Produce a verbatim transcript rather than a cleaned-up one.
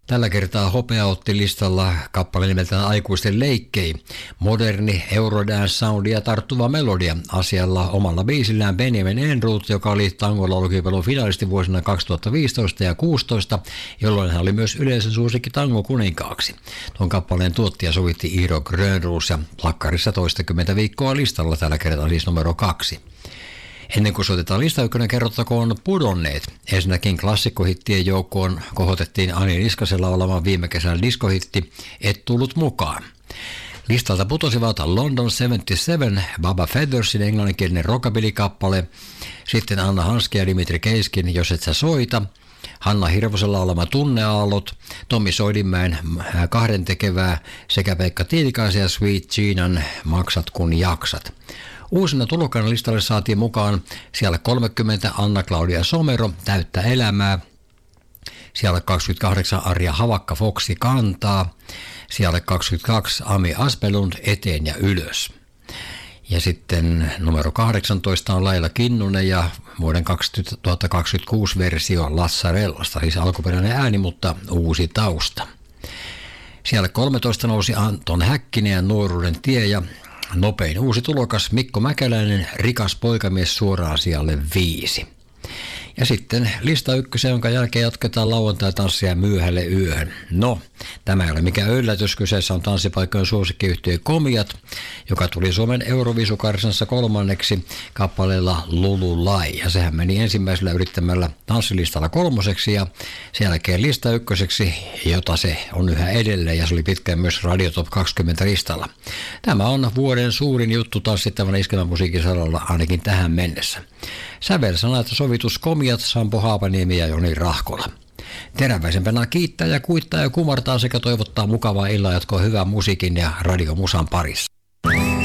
Tällä kertaa Hopea otti listalla kappale nimeltään Aikuisten leikkei. Moderni Eurodance-soundia tarttuva melodia. Asialla omalla biisillään Benjamin Ehrnrooth, joka oli tangolaulukilpailun finalisti vuosina kaksituhattaviisitoista ja kuusitoista, jolloin hän oli myös yleisön suosikki tango kuninkaaksi. Tuon kappaleen tuottaja sovitti Iiro Grönroos ja plakkarissa toistakymmentä viikkoa listalla, tällä kertaa siis numero kaksi. Ennen kuin soitetaan lista ykkönen, kerrottakoon pudonneet. Ensinnäkin klassikkohittien joukkoon kohotettiin Ani Niskasella olevan viime kesän diskohitti Et tullut mukaan. Listalta putosivat London seitsemänkymmentäseitsemän, Baba Feathersin englanninkielinen rockabilly-kappale, sitten Anna Hanski ja Dimitri Keiskin Jos et sä soita, Hanna Hirvosella olema Tunneaallot, Tommi Soidinmäen Kahden tekevää sekä Pekka Tiilikaisen ja Sweet Geenan Maksat kun jaksat. Uusina tulokkaina listalle saatiin mukaan siellä kolmekymmentä Anna-Claudia Somero Täyttä elämää, siellä kaksikymmentäkahdeksan Arja Havakka Foksi kantaa, siellä kaksikymmentäkaksi Ami Aspelund Eteen ja ylös. Ja sitten numero kahdeksantoista on Laila Kinnunen ja vuoden kaksituhattakaksikymmentäkuusi versio Lassarellasta, siis alkuperäinen ääni, mutta uusi tausta. Siellä kolmetoista nousi Anton Häkkinen ja Nuoruuden tie ja nopein uusi tulokas Mikko Mäkäläinen Rikas poikamies suoraan sijalle viisi. Ja sitten lista ykkösen, jonka jälkeen jatketaan lauantai-tanssia myöhälle yöhön. No, tämä ei ole mikään yllätys. Kyseessä on tanssipaikkojen suosikkiyhtiö Komiat, joka tuli Suomen Euroviisukarsinassa kolmanneksi kappaleella Lululai. Ja sehän meni ensimmäisellä yrittämällä tanssilistalla kolmoseksi ja sen jälkeen lista ykköseksi, jota se on yhä edelleen. Ja se oli pitkään myös Radio Top kaksikymmentä listalla. Tämä on vuoden suurin juttu tanssittavan iskelmämusiikin saralla ainakin tähän mennessä. Sävelsanat sovitus Komiat, Sampo Haapaniemi ja Joni Rahkola. Teräväisempänä kiittää ja kuittaa ja kumartaa sekä toivottaa mukavaa illan jatkoa hyvän musiikin ja radiomusan parissa.